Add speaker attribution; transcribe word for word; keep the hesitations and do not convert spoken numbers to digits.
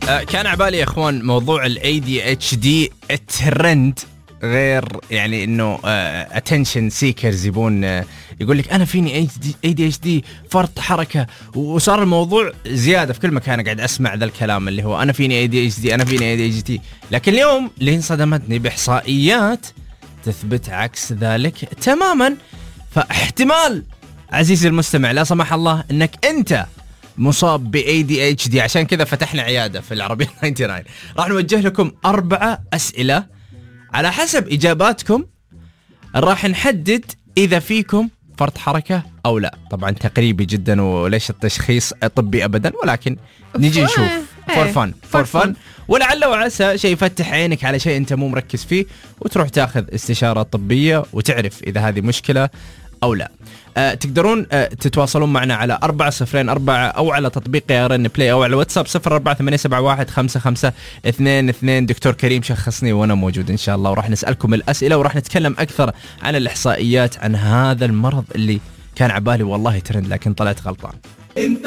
Speaker 1: آه كان عبالي يا اخوان موضوع الاي دي اتش دي الترند، غير يعني انه اتنشن سيكرز يبون آه يقول لك انا فيني اي دي اتش دي فرط حركه، وصار الموضوع زياده في كل مكان. قاعد اسمع ذا الكلام اللي هو انا فيني اي دي اتش دي انا فيني اي دي اتش دي. لكن اليوم اللي انصدمتني باحصائيات تثبت عكس ذلك تماما. فاحتمال عزيزي المستمع لا سمح الله انك انت مصاب ب إيه دي إتش دي. عشان كذا فتحنا عيادة في العربية تسعة وتسعين. راح نوجه لكم أربعة أسئلة، على حسب إجاباتكم راح نحدد إذا فيكم فرط حركة أو لا. طبعا تقريبي جدا وليش التشخيص طبي أبدا، ولكن نجي نشوف فور فن فور فن ولعل وعسى شيء يفتح عينك على شيء أنت مو مركز فيه، وتروح تاخذ استشارة طبية وتعرف إذا هذه مشكلة أو لا. أه تقدرون أه تتواصلون معنا على أربعة صفرين أربعة أو على تطبيق يارن بلاي أو على واتساب صفر أربعة ثمانية سبعة واحد خمسة خمسة اثنين اثنين. دكتور كريم شخصني وأنا موجود إن شاء الله، وراح نسألكم الأسئلة وراح نتكلم أكثر عن الإحصائيات عن هذا المرض اللي كان عبالي والله ترند لكن طلعت غلطان.